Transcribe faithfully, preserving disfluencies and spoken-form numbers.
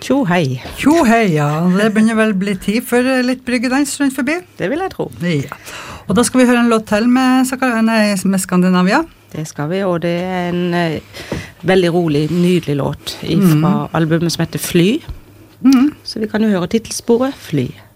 Tjo hei. Tjo hei, ja. Det begynner vel bli tid for litt bryggedans rundt forbi. Det vil jeg tro. Ja. Og da skal vi høre en låt til med, nei, med Skandinavia. Det skal vi, og det er en uh, veldig rolig, nydelig låt fra mm. albumet som heter Fly. Mm. Så vi kan jo høre titelsporet Fly.